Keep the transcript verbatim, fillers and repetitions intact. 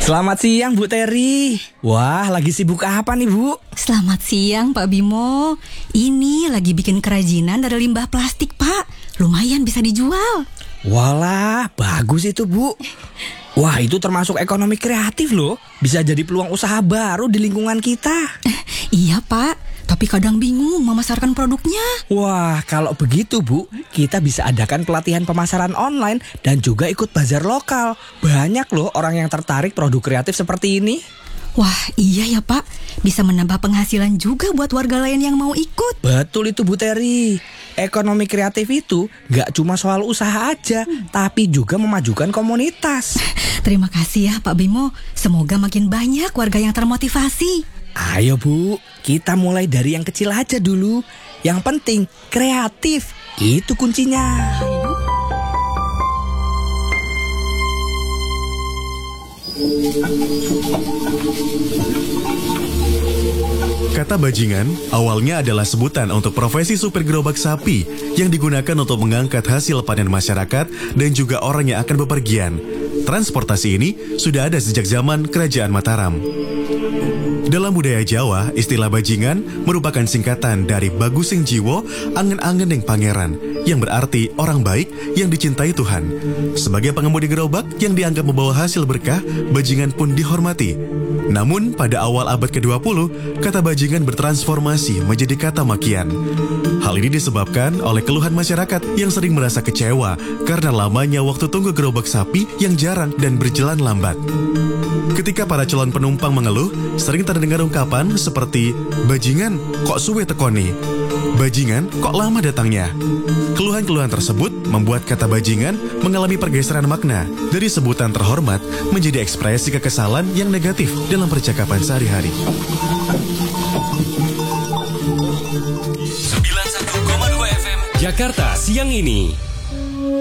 Selamat siang Bu Terry. Wah, lagi sibuk apa nih Bu? Selamat siang Pak Bimo. Ini lagi bikin kerajinan dari limbah plastik Pak. Lumayan bisa dijual. Walah, bagus itu Bu. Wah, itu termasuk ekonomi kreatif loh. Bisa jadi peluang usaha baru di lingkungan kita. Iya Pak, tapi kadang bingung memasarkan produknya. Wah, kalau begitu Bu, kita bisa adakan pelatihan pemasaran online dan juga ikut bazar lokal. Banyak loh orang yang tertarik produk kreatif seperti ini. Wah, iya ya Pak. Bisa menambah penghasilan juga buat warga lain yang mau ikut. Betul itu Bu Terry. Ekonomi kreatif itu gak cuma soal usaha aja, hmm. tapi juga memajukan komunitas. Terima kasih ya Pak Bimo. Semoga makin banyak warga yang termotivasi. Ayo Bu, kita mulai dari yang kecil aja dulu. Yang penting kreatif, itu kuncinya. Kata bajingan awalnya adalah sebutan untuk profesi supir gerobak sapi yang digunakan untuk mengangkat hasil panen masyarakat dan juga orang yang akan bepergian. Transportasi ini sudah ada sejak zaman Kerajaan Mataram. Dalam budaya Jawa, istilah bajingan merupakan singkatan dari Bagusing Jiwo, Angen-angening Pangeran, yang berarti orang baik yang dicintai Tuhan. Sebagai pengemudi gerobak yang dianggap membawa hasil berkah, bajingan pun dihormati. Namun, pada awal abad kedua puluh, kata bajingan bertransformasi menjadi kata makian. Hal ini disebabkan oleh keluhan masyarakat yang sering merasa kecewa karena lamanya waktu tunggu gerobak sapi yang jarang dan berjalan lambat. Ketika para calon penumpang mengeluh, sering terdengar ungkapan seperti, "Bajingan, kok suwe tekoni? Bajingan, kok lama datangnya?" Keluhan-keluhan tersebut membuat kata bajingan mengalami pergeseran makna dari sebutan terhormat menjadi ekspresi kekesalan yang negatif dalam percakapan sehari-hari. sembilan puluh satu koma dua F M Jakarta siang ini.